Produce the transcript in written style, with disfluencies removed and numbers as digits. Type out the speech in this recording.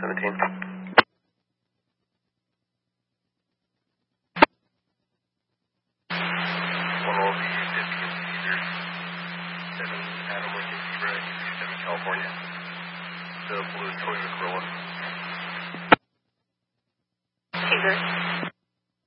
17. One will be 50 Caesar, 7 Adam Lincoln Zebra, 7 California. The blue Toyota Corolla. Caesar.